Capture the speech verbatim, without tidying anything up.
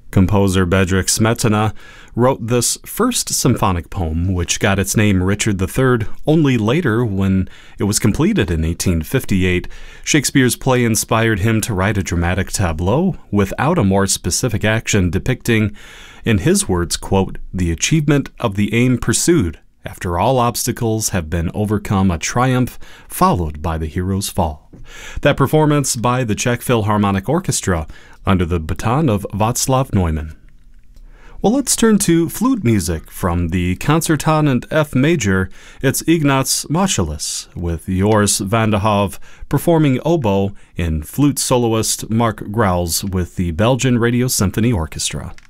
Composer Bedřich Smetana wrote this first symphonic poem, which got its name Richard the Third only later when it was completed in eighteen fifty-eight. Shakespeare's play inspired him to write a dramatic tableau without a more specific action depicting, in his words, quote, "the achievement of the aim pursued, after all obstacles have been overcome, a triumph followed by the hero's fall." That performance by the Czech Philharmonic Orchestra under the baton of Václav Neumann. Well, let's turn to flute music from the Concertante in F major. It's Ignác Moscheles with Joris van der Hove performing oboe and flute soloist Mark Grauls with the Belgian Radio Symphony Orchestra.